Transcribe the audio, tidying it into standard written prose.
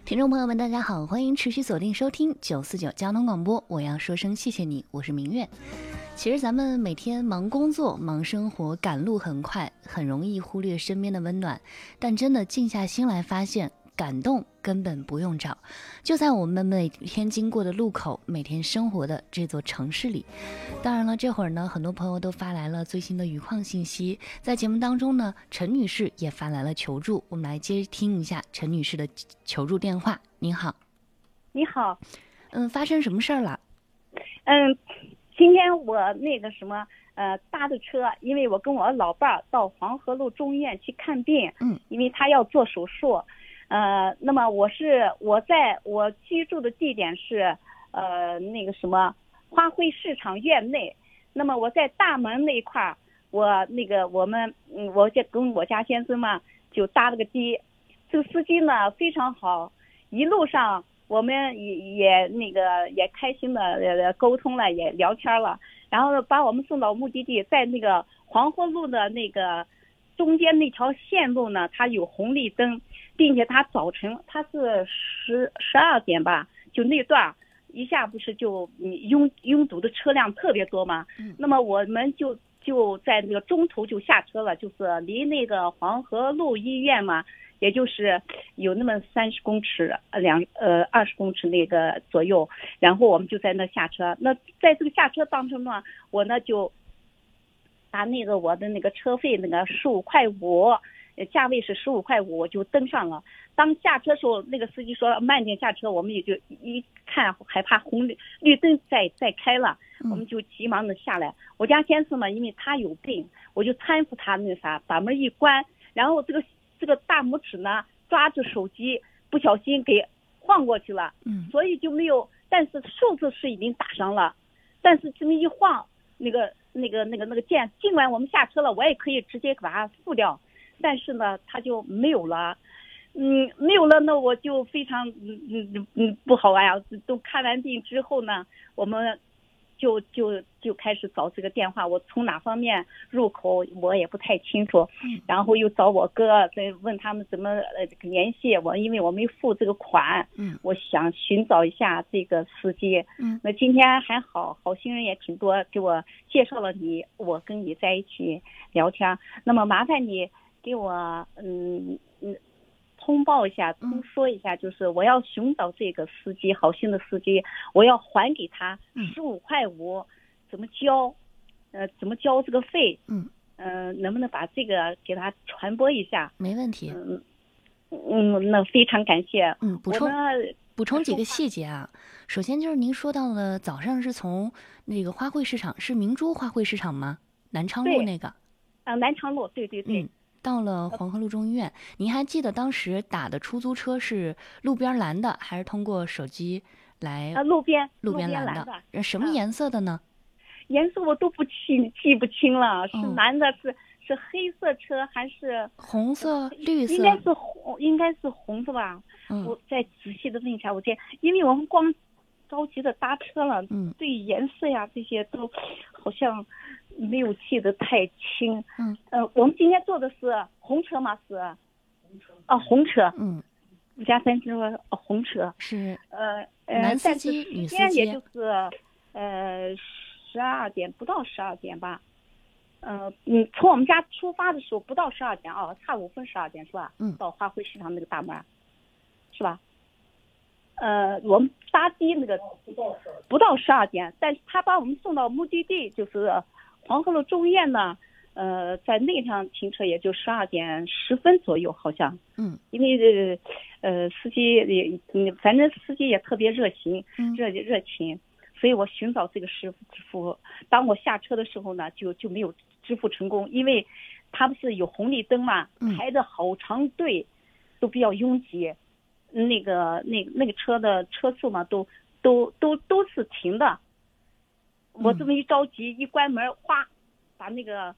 听众朋友们，大家好，欢迎持续锁定收听949交通广播。我要说声谢谢你，我是明月。其实咱们每天忙工作、忙生活，赶路很快，很容易忽略身边的温暖。但真的静下心来，发现感动根本不用找，就在我们每天经过的路口，每天生活的这座城市里。当然了，这会儿呢，很多朋友都发来了最新的雨况信息。在节目当中呢，陈女士也发来了求助，我们来接听一下陈女士的求助电话。您好。 你好。 发生什么事儿了？ 今天我搭的车，因为我跟我老伴儿到黄河路中医院去看病，因为他要做手术。那么我在我居住的地点是花卉市场院内。那么我在大门那一块儿，我就跟我家先生嘛就搭了个的。这个司机呢非常好，一路上我们也开心的沟通了，也聊天了，然后把我们送到目的地。在那个黄河路的那个中间那条线路呢，它有红绿灯，并且它早晨它是12点吧，就那段一下不是就拥堵的车辆特别多嘛。那么我们就在那个中途就下车了，就是离那个黄河路医院嘛，也就是有那么30公尺20公尺那个左右。然后我们就在那下车。那在这个下车当中呢，我呢就把我的车费15.5块，价位是15.5块，我就登上了。当下车时候，那个司机说慢点下车，我们也就一看害怕绿灯再开了，我们就急忙的下来。我家先生嘛，因为他有病，我就搀扶他把门一关，然后这个大拇指呢抓着手机，不小心给晃过去了，所以就没有，但是数字是已经打上了，但是这么一晃，那个键，尽管我们下车了，我也可以直接把它付掉，但是呢，它就没有了。没有了，那我就非常不好呀。都看完病之后呢，我们就开始找这个电话，我从哪方面入口我也不太清楚，然后又找我哥，再问他们怎么联系我，因为我没付这个款，我想寻找一下这个司机。那今天还好心人也挺多，给我介绍了你，我跟你在一起聊天。那么麻烦你给我通报一下，说一下，就是我要寻找这个司机，好心的司机，我要还给他15.5块，怎么交这个费？能不能把这个给他传播一下？ 没问题。 那非常感谢。 补充几个细节啊。首先就是您说到了早上是从那个花卉市场，是明珠花卉市场吗？南昌路那个？ 南昌路，对。 到了黄河路中医院，您还记得当时打的出租车是路边拦的，还是通过手机来？ 路边拦的。什么颜色的呢？ 颜色我都记不清了，是男的，是黑色车还是红色、绿色？ 应该是红色吧。我再仔细的问一下，因为我们光着急的搭车了，对颜色呀这些都好像没有记得太清。我们今天坐的是红车吗？是红车。我家三说红车是男司机女司机， 也就是12点不到12点吧。从我们家出发的时候不到12点啊，差5分12点是吧？到花卉市场那个大门是吧？我们搭的那个不到12点，但是他把我们送到目的地，就是黄河路中医院呢。在那趟停车也就12点10分左右，好像。因为司机也反正司机也特别热情，热情，所以我寻找这个师傅。当我下车的时候呢，就没有支付成功，因为他不是有红绿灯嘛，排着好长队，都比较拥挤。那个车的车速嘛，都是停的。我这么一着急，一关门，哗，把那个